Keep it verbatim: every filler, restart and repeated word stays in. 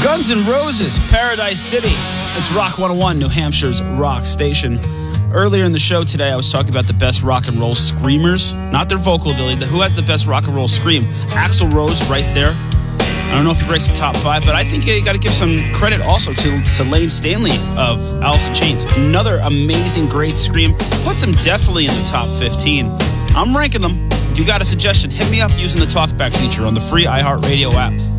Guns N' Roses, Paradise City. It's Rock one oh one, New Hampshire's rock station. Earlier in the show today, I was talking about the best rock and roll screamers, not their vocal ability. Who has the best rock and roll scream? Axl Rose right there. I don't know if he breaks the top five, but I think you got to give some credit also to, to Lane Stanley of Alice in Chains. Another amazing, great scream. Puts him definitely in the top fifteen. I'm ranking them. If you got a suggestion, hit me up using the TalkBack feature on the free iHeartRadio app.